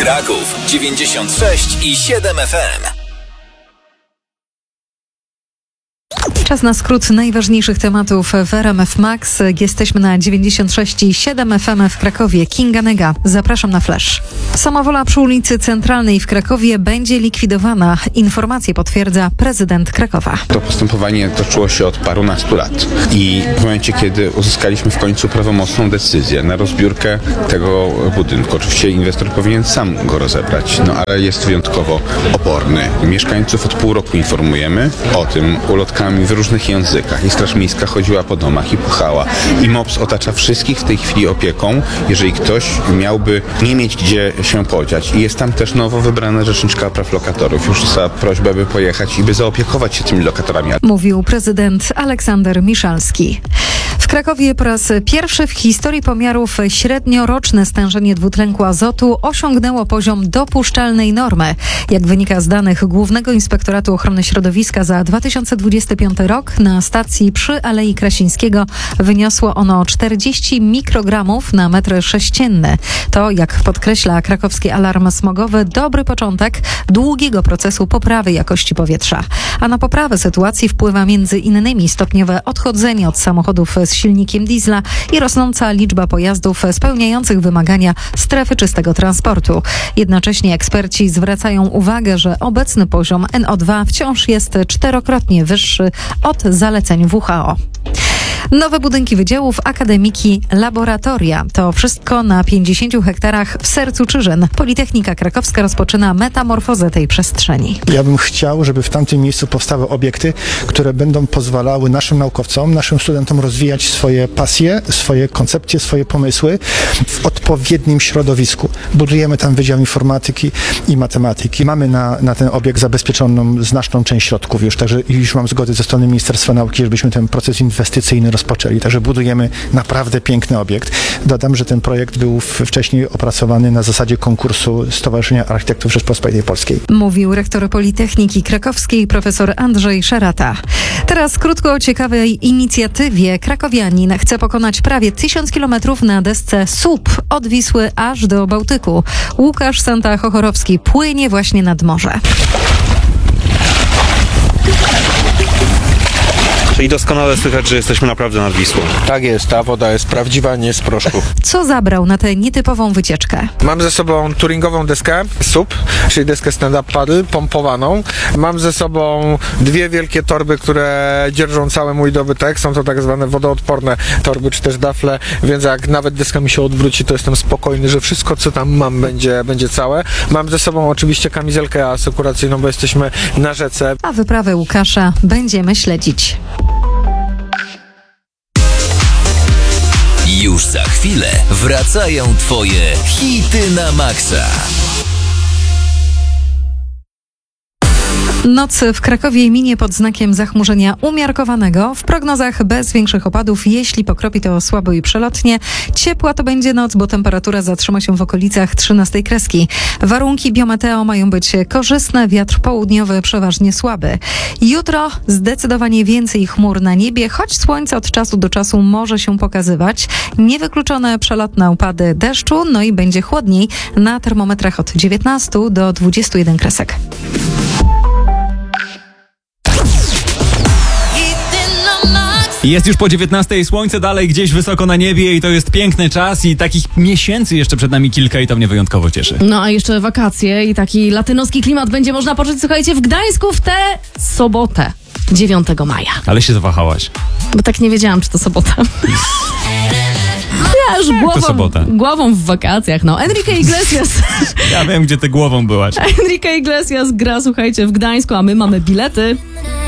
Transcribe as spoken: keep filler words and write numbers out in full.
Kraków dziewięćdziesiąt sześć i siedem F M. Czas na skrót najważniejszych tematów w R M F Max. Jesteśmy na dziewięćdziesiąt sześć i siedem F M w Krakowie. Kinga Nega. Zapraszam na flash. Samowola przy ulicy Centralnej w Krakowie będzie likwidowana. Informacje potwierdza prezydent Krakowa. To postępowanie toczyło się od parunastu lat i w momencie, kiedy uzyskaliśmy w końcu prawomocną decyzję na rozbiórkę tego budynku, oczywiście inwestor powinien sam go rozebrać, no ale jest wyjątkowo oporny. Mieszkańców od pół roku informujemy o tym ulotkami w różnych językach i Straż Miejska chodziła po domach i puchała. I MOPS otacza wszystkich w tej chwili opieką, jeżeli ktoś miałby nie mieć gdzie się podziać. I jest tam też nowo wybrana rzeczniczka praw lokatorów. Już za prośbę, by pojechać i by zaopiekować się tymi lokatorami. Mówił prezydent Aleksander Miszalski. W Krakowie po raz pierwszy w historii pomiarów średnioroczne stężenie dwutlenku azotu osiągnęło poziom dopuszczalnej normy. Jak wynika z danych Głównego Inspektoratu Ochrony Środowiska za dwa tysiące dwudziesty piąty rok, na stacji przy Alei Krasińskiego wyniosło ono czterdzieści mikrogramów na metr sześcienny. To, jak podkreśla krakowski alarm smogowy, dobry początek długiego procesu poprawy jakości powietrza. A na poprawę sytuacji wpływa między innymi stopniowe odchodzenie od samochodów z silnikiem diesla i rosnąca liczba pojazdów spełniających wymagania strefy czystego transportu. Jednocześnie eksperci zwracają uwagę, że obecny poziom N O dwa wciąż jest czterokrotnie wyższy od zaleceń W H O. Nowe budynki wydziałów, akademiki, laboratoria. To wszystko na pięćdziesięciu hektarach w sercu Czyżyn. Politechnika Krakowska rozpoczyna metamorfozę tej przestrzeni. Ja bym chciał, żeby w tamtym miejscu powstały obiekty, które będą pozwalały naszym naukowcom, naszym studentom rozwijać swoje pasje, swoje koncepcje, swoje pomysły w odpowiednim środowisku. Budujemy tam Wydział Informatyki i Matematyki. Mamy na, na ten obiekt zabezpieczoną znaczną część środków już, także już mam zgodę ze strony Ministerstwa Nauki, żebyśmy ten proces inwestycyjny rozpoczęli. Także budujemy naprawdę piękny obiekt. Dodam, że ten projekt był wcześniej opracowany na zasadzie konkursu Stowarzyszenia Architektów Rzeczpospolitej Polskiej. Mówił rektor Politechniki Krakowskiej profesor Andrzej Szarata. Teraz krótko o ciekawej inicjatywie. Krakowianin chce pokonać prawie tysiąc kilometrów na desce S U P od Wisły aż do Bałtyku. Łukasz Santa-Chochorowski płynie właśnie nad morze. I doskonale słychać, że jesteśmy naprawdę nad Wisłą. Tak jest, ta woda jest prawdziwa, nie z proszku. Co zabrał na tę nietypową wycieczkę? Mam ze sobą touringową deskę S U P, czyli deskę stand-up paddle, pompowaną. Mam ze sobą dwie wielkie torby, które dzierżą cały mój dobytek. Są to tak zwane wodoodporne torby, czy też dafle, więc jak nawet deska mi się odwróci, to jestem spokojny, że wszystko, co tam mam, będzie, będzie całe. Mam ze sobą oczywiście kamizelkę asekuracyjną, bo jesteśmy na rzece. A wyprawę Łukasza będziemy śledzić. Już za chwilę wracają Twoje hity na maksa. Noc w Krakowie minie pod znakiem zachmurzenia umiarkowanego. W prognozach bez większych opadów, jeśli pokropi to słabo i przelotnie. Ciepła to będzie noc, bo temperatura zatrzyma się w okolicach trzynastej kreski. Warunki biometeo mają być korzystne, wiatr południowy przeważnie słaby. Jutro zdecydowanie więcej chmur na niebie, choć słońce od czasu do czasu może się pokazywać. Niewykluczone przelotne upady deszczu, no i będzie chłodniej na termometrach od dziewiętnastu do dwudziestu jeden kresek. Jest już po dziewiętnastej, słońce dalej gdzieś wysoko na niebie i to jest piękny czas i takich miesięcy jeszcze przed nami kilka i to mnie wyjątkowo cieszy. No a jeszcze wakacje i taki latynoski klimat będzie można poczuć, słuchajcie, w Gdańsku w tę sobotę, dziewiątego maja. Ale się zawahałaś. Bo tak nie wiedziałam, czy to sobota. Ja już głową, głową w wakacjach, no. Enrique Iglesias. Ja wiem, gdzie ty głową byłaś. Enrique Iglesias gra, słuchajcie, w Gdańsku, a my mamy bilety.